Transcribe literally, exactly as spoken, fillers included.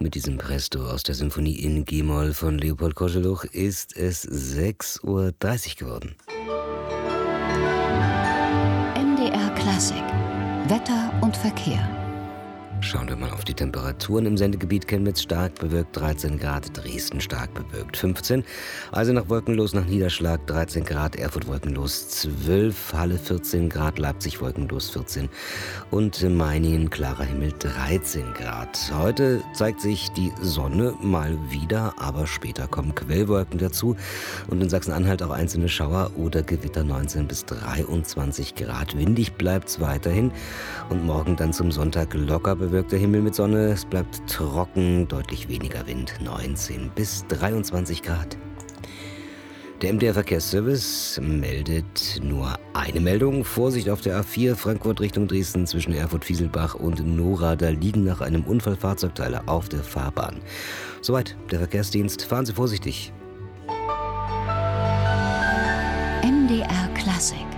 Mit diesem Presto aus der Symphonie in G-Moll von Leopold Koscheluch ist es sechs Uhr dreißig geworden. M D R Klassik. Wetter und Verkehr. Schauen wir mal auf die Temperaturen im Sendegebiet. Chemnitz stark bewölkt dreizehn Grad, Dresden stark bewölkt fünfzehn, Eisenach wolkenlos nach Niederschlag dreizehn Grad, Erfurt wolkenlos zwölf, Halle vierzehn Grad, Leipzig wolkenlos vierzehn und Meiningen klarer Himmel dreizehn Grad. Heute zeigt sich die Sonne mal wieder, aber später kommen Quellwolken dazu und in Sachsen-Anhalt auch einzelne Schauer oder Gewitter neunzehn bis dreiundzwanzig Grad. Windig bleibt's weiterhin und morgen dann zum Sonntag locker bewölkt. Bewölkter Himmel mit Sonne, es bleibt trocken, deutlich weniger Wind, neunzehn bis dreiundzwanzig Grad. Der M D R Verkehrsservice meldet nur eine Meldung. Vorsicht auf der A vier Frankfurt Richtung Dresden zwischen Erfurt-Fieselbach und Nora. Da liegen nach einem Unfall Fahrzeugteile auf der Fahrbahn. Soweit der Verkehrsdienst. Fahren Sie vorsichtig. M D R Klassik.